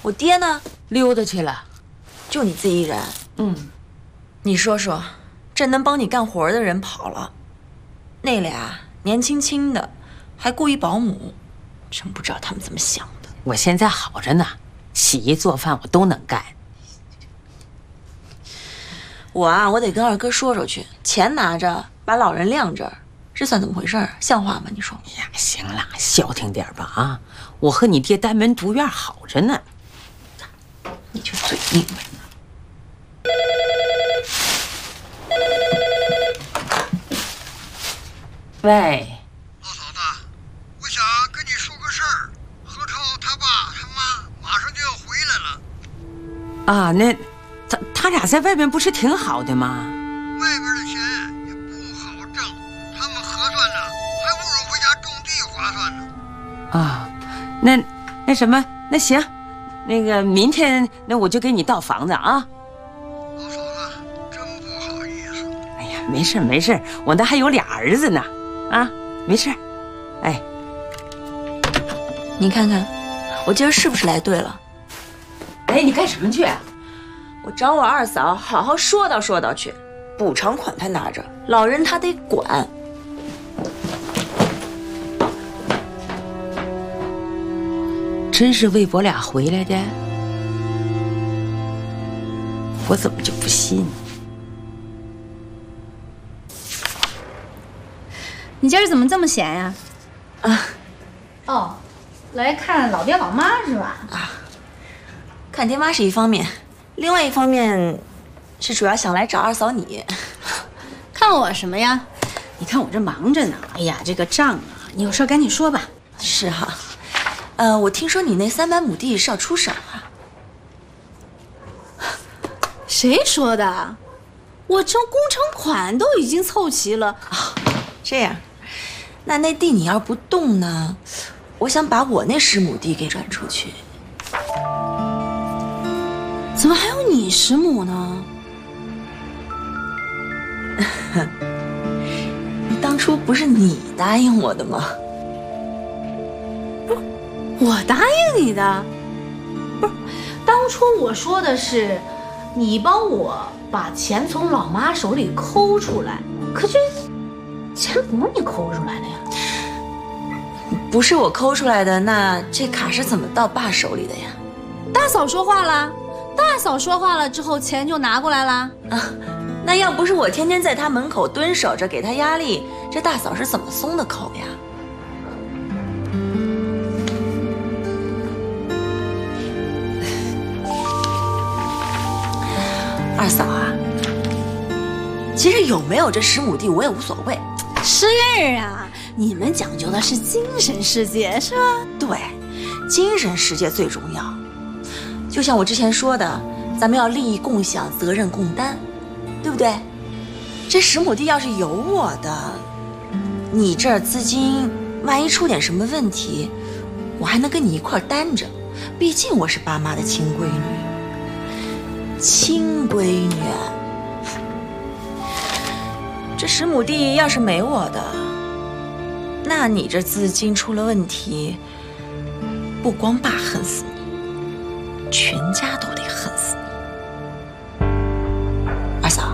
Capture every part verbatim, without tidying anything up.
我爹呢？ 溜达去了。 就你自己一人？ 嗯， 你说说，这能帮你干活的人跑了，那俩年轻轻的，还雇一保姆，真不知道他们怎么想的。 我现在好着呢，洗衣做饭我都能干。 我啊，我得跟二哥说说去，钱拿着，把老人晾这儿，这算怎么回事？像话吗？你说？ 呀，行了，消停点吧啊！我和你爹单门独院好着呢。 你就嘴硬。 喂， 老嫂子，我想跟你说个事儿。何超他爸他妈马上就要回来了。 啊，那他他俩在外面不是挺好的吗？ 外边的钱也不好挣，他们核算呢，还不如回家种地划算呢。 啊，那那什么，那行，那个明天那我就给你倒房子啊。 老嫂子，真不好意思。 哎呀，没事没事，我那还有俩儿子呢。啊，没事，哎， 你看看，我今儿是不是来对了？ 哎，你干什么去啊？ 我找我二嫂好好说道说道去，补偿款他拿着，老人他得管。 真是为我俩回来的？我怎么就不信？ 你今儿怎么这么闲呀？ 啊， 哦，来看老爹老妈是吧？ 啊，看爹妈是一方面，另外一方面是主要想来找二嫂你。 看我什么呀？你看我这忙着呢。哎呀，这个账啊，你有事赶紧说吧。 是哈，呃，我听说你那三百亩地是要出手啊？ 谁说的？我这工程款都已经凑齐了。 啊，这样。那那地你要不动呢，我想把我那十亩地给转出去。 怎么还有你十亩呢？ 当初不是你答应我的吗？ 不是，我答应你的。不是，当初我说的是，你帮我把钱从老妈手里抠出来。可这钱不是你抠出来的呀。 不是我抠出来的，那这卡是怎么到爸手里的呀？ 大嫂说话了，大嫂说话了之后，钱就拿过来了。 啊，那要不是我天天在他门口蹲守着给他压力，这大嫂是怎么松的口呀？二嫂啊，其实有没有这十亩地我也无所谓。 诗燕啊，你们讲究的是精神世界是吧？ 对，精神世界最重要。就像我之前说的，咱们要利益共享，责任共担，对不对？这十亩地要是有我的，你这儿资金万一出点什么问题，我还能跟你一块担着。毕竟我是爸妈的亲闺女，亲闺女。这十亩地要是没我的，那你这资金出了问题，不光爸恨死你，全家都得恨死你。二嫂，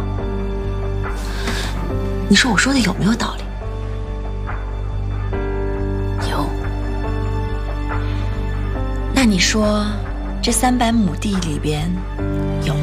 你说我说的有没有道理？ 有。 那你说，这三百亩地里边有